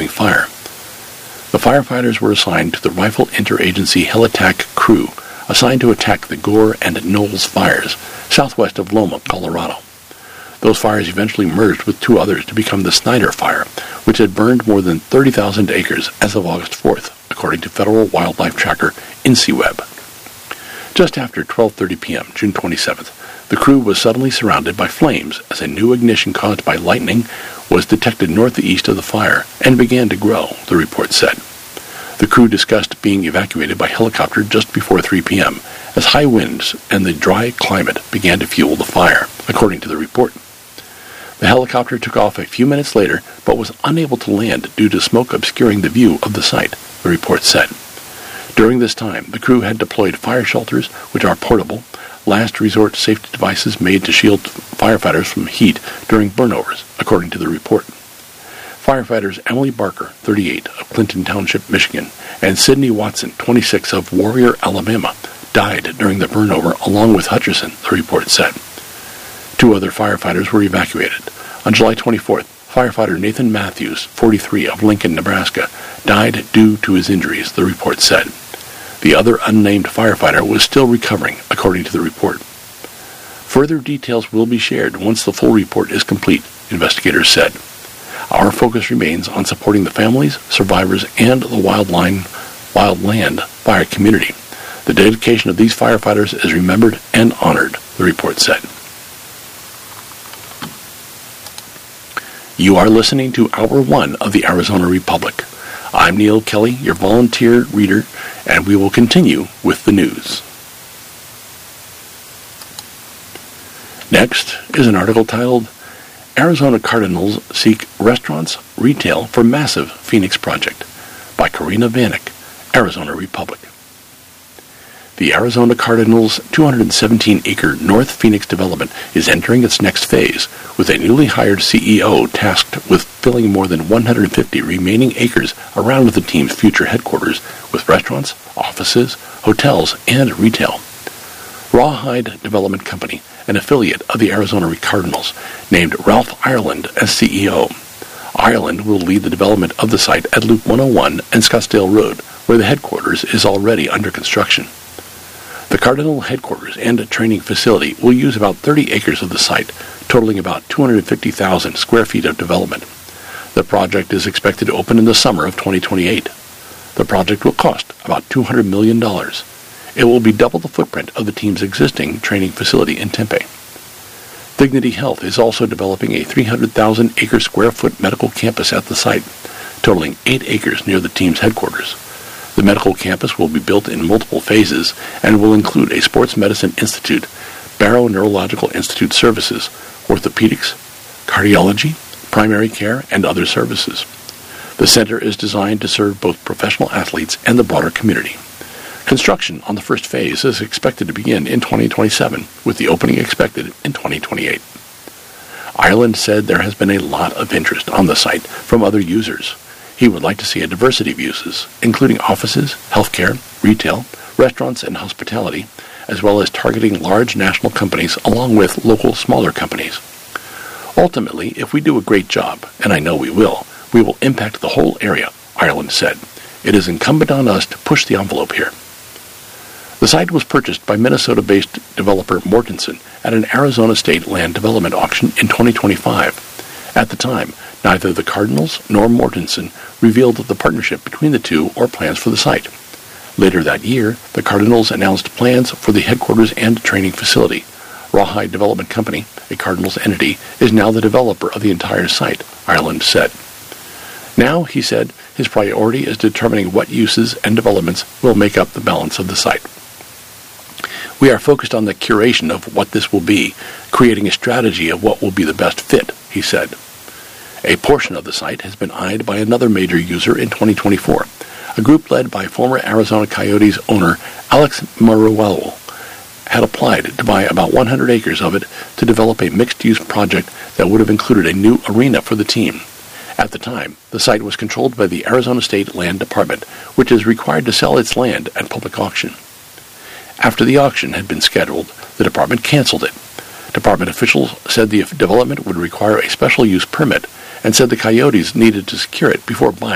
oncoming fire. The firefighters were assigned to the Rifle Interagency Helitack Crew, assigned to attack the Gore and Knowles fires, southwest of Loma, Colorado. Those fires eventually merged with two others to become the Snyder Fire, which had burned more than 30,000 acres as of August 4th, according to federal wildlife tracker INCIWeb. Just after 12:30 p.m., June 27th, the crew was suddenly surrounded by flames as a new ignition caused by lightning was detected northeast of the fire and began to grow, the report said. The crew discussed being evacuated by helicopter just before 3 p.m. as high winds and the dry climate began to fuel the fire, according to the report. The helicopter took off a few minutes later, but was unable to land due to smoke obscuring the view of the site, the report said. During this time, the crew had deployed fire shelters, which are portable, last resort safety devices made to shield firefighters from heat during burnovers, according to the report. Firefighters Emily Barker, 38, of Clinton Township, Michigan, and Sidney Watson, 26, of Warrior, Alabama, died during the burnover along with Hutcherson, the report said. Two other firefighters were evacuated. On July 24th, firefighter Nathan Matthews, 43, of Lincoln, Nebraska, died due to his injuries, the report said. The other unnamed firefighter was still recovering, according to the report. Further details will be shared once the full report is complete, investigators said. Our focus remains on supporting the families, survivors, and the wildland fire community. The dedication of these firefighters is remembered and honored, the report said. You are listening to Hour 1 of the Arizona Republic. I'm Neil Kelly, your volunteer reader, and we will continue with the news. Next is an article titled, Arizona Cardinals Seek Restaurants, Retail for Massive Phoenix Project, by Karina Vanek, Arizona Republic. The Arizona Cardinals' 217-acre North Phoenix development is entering its next phase, with a newly hired CEO tasked with filling more than 150 remaining acres around the team's future headquarters with restaurants, offices, hotels, and retail. Rawhide Development Company, an affiliate of the Arizona Cardinals, named Ralph Ireland as CEO. Ireland will lead the development of the site at Loop 101 and Scottsdale Road, where the headquarters is already under construction. The Cardinal headquarters and training facility will use about 30 acres of the site, totaling about 250,000 square feet of development. The project is expected to open in the summer of 2028. The project will cost about $200 million. It will be double the footprint of the team's existing training facility in Tempe. Dignity Health is also developing a 300,000-acre square foot medical campus at the site, totaling 8 acres near the team's headquarters. The medical campus will be built in multiple phases and will include a sports medicine institute, Barrow Neurological Institute services, orthopedics, cardiology, primary care, and other services. The center is designed to serve both professional athletes and the broader community. Construction on the first phase is expected to begin in 2027, with the opening expected in 2028. Ireland said there has been a lot of interest on the site from other users. He would like to see a diversity of uses, including offices, healthcare, retail, restaurants, and hospitality, as well as targeting large national companies along with local smaller companies. Ultimately, if we do a great job, and I know we will impact the whole area, Ireland said. It is incumbent on us to push the envelope here. The site was purchased by Minnesota-based developer Mortensen at an Arizona state land development auction in 2025. At the time, neither the Cardinals nor Mortensen revealed the partnership between the two or plans for the site. Later that year, the Cardinals announced plans for the headquarters and training facility. Rawhide Development Company, a Cardinals entity, is now the developer of the entire site, Ireland said. Now, he said, his priority is determining what uses and developments will make up the balance of the site. We are focused on the curation of what this will be, creating a strategy of what will be the best fit, he said. A portion of the site has been eyed by another major user in 2024, a group led by former Arizona Coyotes owner Alex Maruelo had applied to buy about 100 acres of it to develop a mixed-use project that would have included a new arena for the team. At the time, the site was controlled by the Arizona State Land Department, which is required to sell its land at public auction. After the auction had been scheduled, the department canceled it. Department officials said the development would require a special use permit and said the Coyotes needed to secure it before buying